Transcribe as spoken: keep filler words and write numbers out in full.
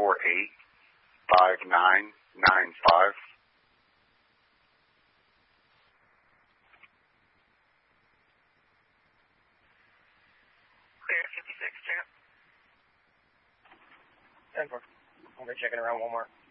four eight, five nine nine five. Clear, fifty-six, champ. ten four. I'll be checking around one more.